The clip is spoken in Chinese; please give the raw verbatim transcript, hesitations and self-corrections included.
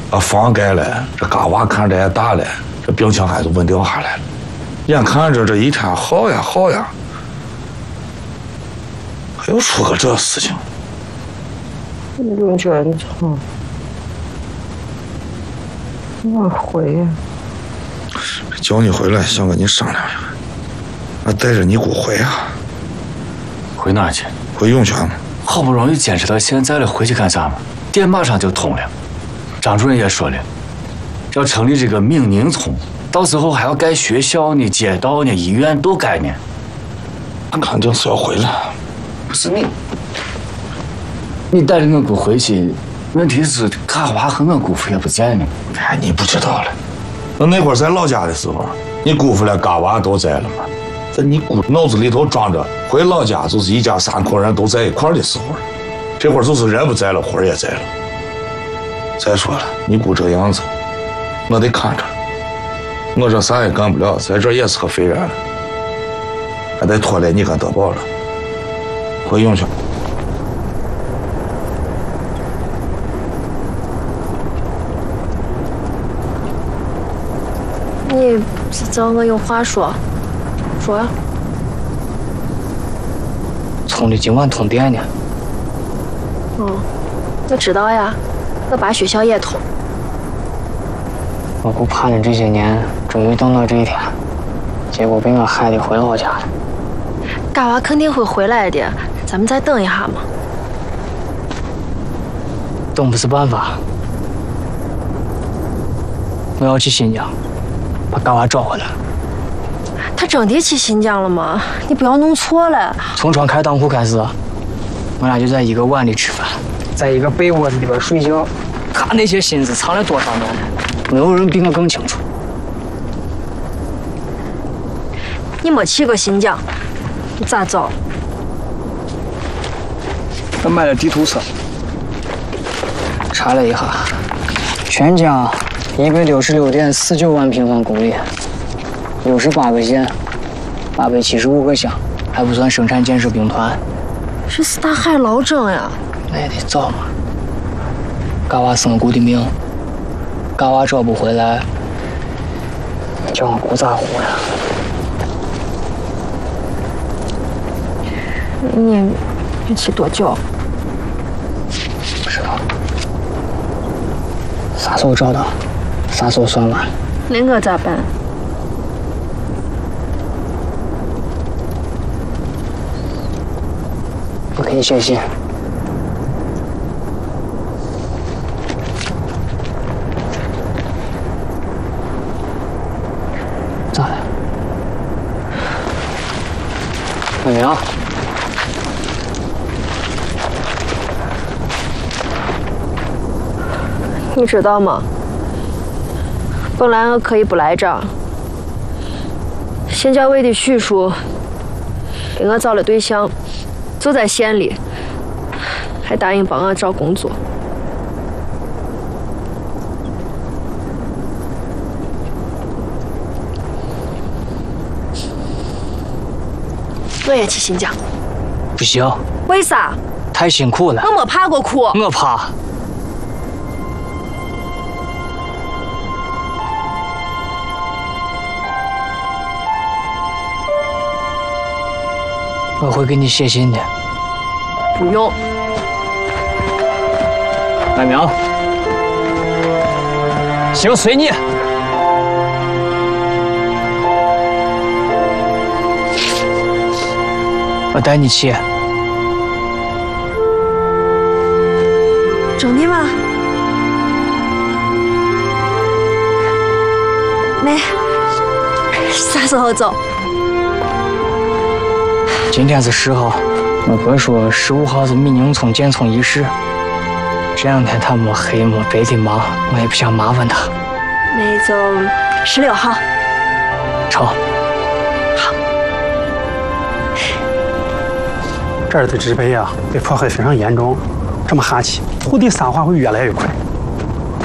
把房盖了，这嘎娃看着也大了，这病情还是稳定下来了。眼看着这一天好呀好呀，还又出个这事情。 刘真成，我回呀。 叫你回来，想跟你商量一下。我带着你姑回啊。 回哪儿去？ 回涌泉嘛。 好不容易坚持到现在了，回去干啥嘛？电马上就通了。张主任也说了，要成立这个命宁村，到时候还要盖学校呢、街道呢、医院都盖呢。 那肯定是要回来。 不是你，你带着我姑回去，问题是卡娃和我姑父也不在呢。 哎，你不知道了。那那会儿在老家的时候，你姑父俩嘎娃都在了嘛。在你姑脑子里头装着回老家就是一家三口人都在一块儿的时候，这会儿就是人不在了，魂儿也在了。再说了，你姑这样子，我得看着。我这啥也干不了，在这也是个废人了，还得拖累你跟德宝了。回涌泉。 你是找我有话说？说呀。 村里今晚通电呢。 哦，我知道呀，我把学校也通。 我姑盼了这些年，终于等到这一天，结果被我害得回老家了。 嘎娃肯定会回来的，咱们再等一下嘛。 等不是办法，我要去新疆，把嘎娃找回来。 他真的去新疆了吗？你不要弄错了。 从穿开裆裤开始，我俩就在一个碗里吃饭，在一个被窝里边睡觉。他那些心思藏了多少年了，没有人比我更清楚。 你没去过新疆，你咋找？ 我买了地图册，查了一下，全疆一百六十六点四九万平方公里。六十八个县，八百七十五个乡，还不算生产建设兵团。 这是大海捞针呀！ 那也得找嘛。嘎娃是我姑的命，嘎娃找不回来，叫我姑咋活呀？ 你你去多久？ 不知道。啥时候找到，啥时候算完。 那我咋办？ 我给你写信。咋了？海明。 你知道吗？本来我可以不来这儿，县教委的许叔给我找了对象。就在县里，还答应帮我找工作。我也去新疆。 不行。 为啥？ 太辛苦了。 我没爬过苦。 我爬。我会给你写信的。 不用。 海明，行，随你。我带你去。 真的吗？那啥时候走？ 今天是十号，我哥说十五号是闽宁村建村仪式。这两天他没黑没白的忙，我也不想麻烦他。 那就十六号。 成。 好。 这儿的植被啊，被破坏非常严重，这么下去，土地酸化会越来越快。